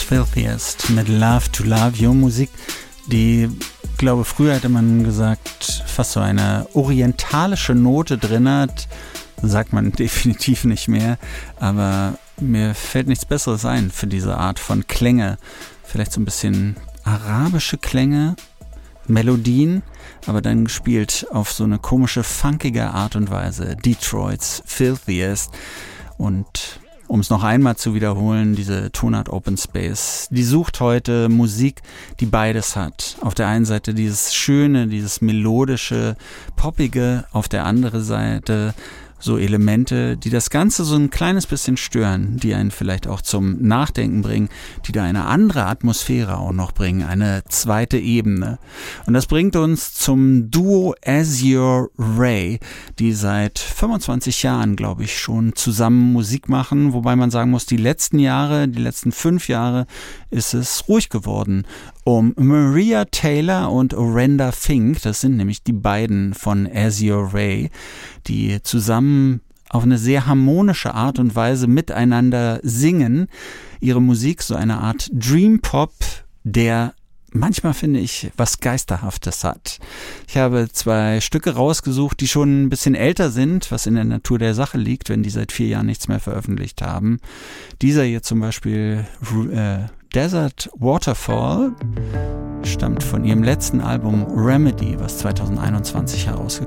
Filthiest mit Love to Love You, Musik, die, ich glaube, früher hätte man gesagt, fast so eine orientalische Note drin hat. Sagt man definitiv nicht mehr, aber mir fällt nichts Besseres ein für diese Art von Klänge. Vielleicht so ein bisschen arabische Klänge, Melodien, aber dann gespielt auf so eine komische, funkige Art und Weise. Detroit's Filthiest. Und um es noch einmal zu wiederholen, diese Tonart Open Space, die sucht heute Musik, die beides hat. Auf der einen Seite dieses schöne, dieses melodische, poppige, auf der anderen Seite so Elemente, die das Ganze so ein kleines bisschen stören, die einen vielleicht auch zum Nachdenken bringen, die da eine andere Atmosphäre auch noch bringen, eine zweite Ebene. Und das bringt uns zum Duo Azure Ray, die seit 25 Jahren, glaube ich, schon zusammen Musik machen, wobei man sagen muss, die letzten 5 Jahre ist es ruhig geworden. Um Maria Taylor und Orenda Fink, das sind nämlich die beiden von Azure Ray, die zusammen auf eine sehr harmonische Art und Weise miteinander singen. Ihre Musik, so eine Art Dream Pop, der manchmal, finde ich, was Geisterhaftes hat. Ich habe 2 Stücke rausgesucht, die schon ein bisschen älter sind, was in der Natur der Sache liegt, wenn die seit 4 Jahren nichts mehr veröffentlicht haben. Dieser hier zum Beispiel, Desert Waterfall, stammt von ihrem letzten Album Remedy, was 2021 herausgekommen